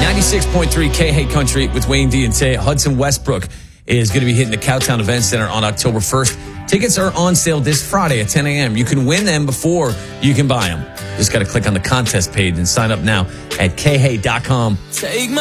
96.3 K-Hey Country with Wayne D and Tay. Hudson Westbrook is going to be hitting the Cowtown Event Center on October 1st. Tickets are on sale this Friday at 10 a.m. You can win them before you can buy them. Just got to click on the contest page and sign up now at khay.com. Take my